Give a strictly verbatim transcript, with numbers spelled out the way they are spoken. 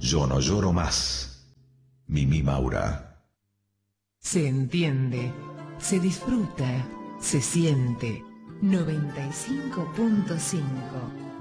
Yo no lloro más. Mimi Maura. Se entiende, se disfruta, se siente. noventa y cinco punto cinco